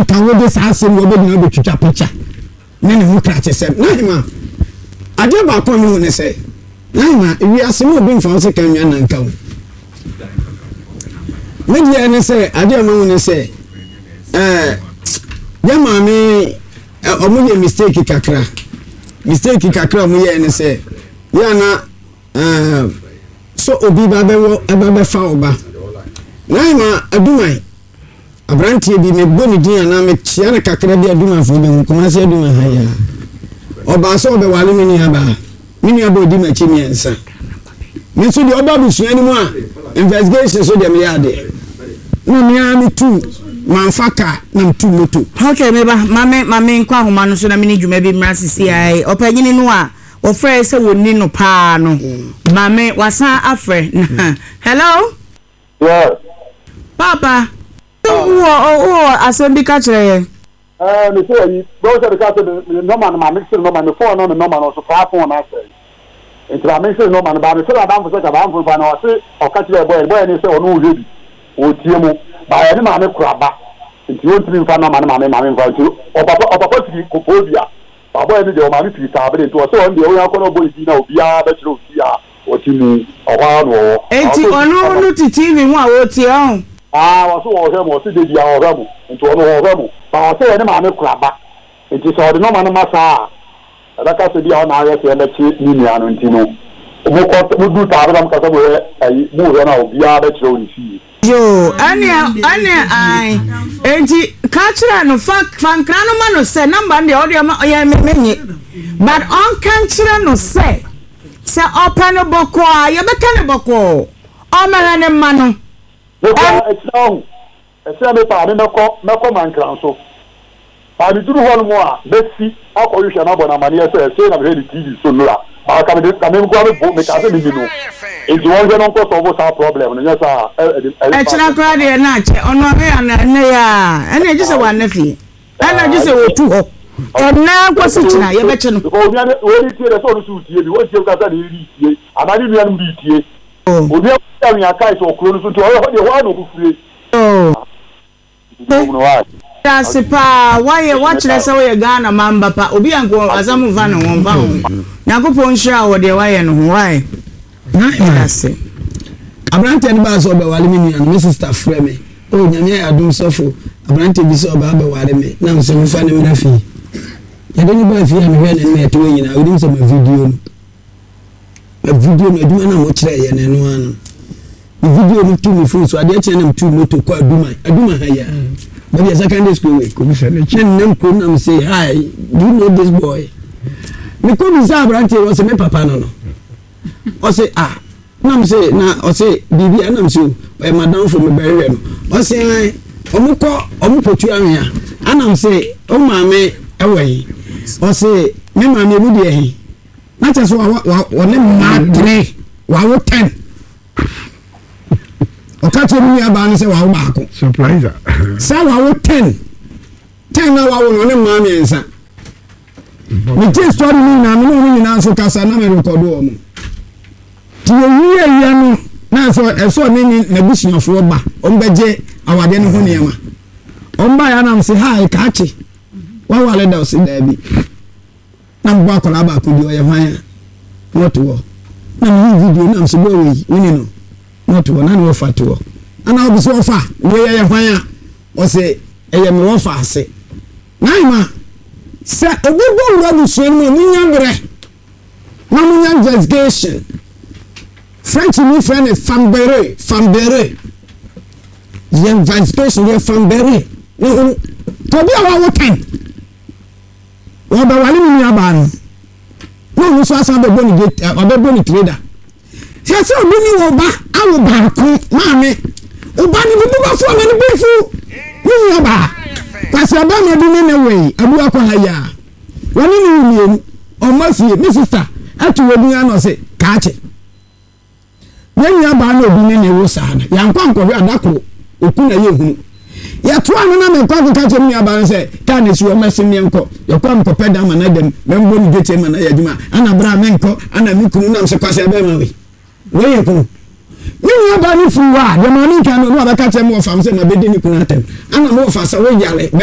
anka wo de saa asem wo be na be twitwa picture ne ne ho kra chesem na hima ade ba ko mi ho ne se na hima ewi asem obi mfa se kan nwa nanka wo media ne se ade ma ho ne se ya mami omo ye mistake kakra omo ye ne se ya na so obi ba be fa oba na hima adumai abrantie bi me boni din na me tia na kakra bi aduma fo be kuma se aduma ha ya oba so be wale me ni aba odi ma chi miensa me so di oba busu ani mu a investigation so de me ya de na me a me tu manfaka na mtu moto okay me ba mame nkwa homa no so na me ni dwuma bi mra sisi ai opanyini no a o frɛ se woni no pa no mame wasan afrɛ hello yeah papa oh asembi ka kire me say yi bro say ka say no man ma mix no man phone no no man so fa phone na say entra mix no man ba me say ba mfo say ba mfo ba na o say o ka kire boy ni say onu ready o tie mu ba ya ni ma me kura ba nti o ntimi mfa no man ma me mfa nti o papa tiki ko pobia ba boy ni de o ma me fi ta be nti o say on de o ya ko no boy bi na obi a ba kire ofi a o ti mu o wa no enti onu no ti TV mu a o tie on waso wo hwe mo se de dia wo hwe mo nti ono wo hwe mo ba se ne ma me kura ba nti so de no ma no masa ala ka se dia na ya se na chi ni ni anu nti no mo ko mo du ta ba m ka so mo ai mo hwe na obi a ba kire oni fi yo ane ai enti ka kire no fan kra no ma no se number de o de ma ya menye but on kan kire no se open no boko a ye be kan boko o ma ne ma no ese me pa me meko mankran so pa mi duru hol mo a besi akọ yusha na bona mani ese na be di TV so nura ba ka me ko me bo me ka se mi no e di won je no ko solve sa problem no nyasa e chira kra de na che ono he na ne ya ene je se wa na fi ana je se wo tu ho na ko si chira ye be che no o bi ane o ri tie de so no su tie bi wo tie ka sa ni ri tie amani nua no ri tie obi a mi aka so okro no so to o de ho no ku fie Sipa why watch na say we Ghana mamba pa obi anko azamu va no won va ho Yakopon hira wo de why no ho why na ase abrante ni ba so be wale me nua me sister frɛ me o nyame adum sofo abrante bi so ba wale me na so me fa ne me na fi ya de ni ba fi na hwe ne me to nyina o dim so ma video no aduma na mo kyerɛ ye ne no ano video no tu mi phone so ade kyerɛ na tu moto kwa aduma ha ya but the secondary school we nem ko nam say hi do you know this boy me ko bi sa abrante was me papa no o say nam say na o say bibi anam say madam for me bury no o say omuko tu anwa anam say o maame ewe o say me maame bu de ehi na che so wa ne ma 3 wa wo 10 okache mi aba ni se wa wo baako surprise sa wa wo 10 na wa wo no ne ma mi ensa mi je story ni na mi no ni na so kasa na me record o mo ti ye no na so eso ni na busuafo ba o mbeje awade ne ho ne ma o mba ya na mse ha ka achi wa wale da o se da bi na mbo akola ba ko di o ye hwan ya what wo na mi video na mse bo we ni no not one and offer to and I'll be so far where you fire or say I am offer say Naima say a good one so no investigation French new friend is Fambere the investigation is Fambere no to be our working what the one in your ban no so as a boni gate or boni trader Sasa obi ni oba awo baako maame oba ni bi ba fo na ni bifu ni oba kasi aba na bi ne we abu akwa ya woni ni ni o ma fie mi sister atu we bi na se ka ache wen ya ba na obi ne wo sa na ya nkwa nkwa adakro oku na ye hunu ya to anu na me kwa ka che mi aba na se ka na si o ma se mi enko ya kwa mko peda ma na dem me mbo ni gete ma na ya juma ana bra me enko ana mi kunu na se kwase aba ma we weye kuno ni aba ni fuwa de ma ni kan no aba ka che mo fam se na be de ni kuno atem ana mo fa sa we yale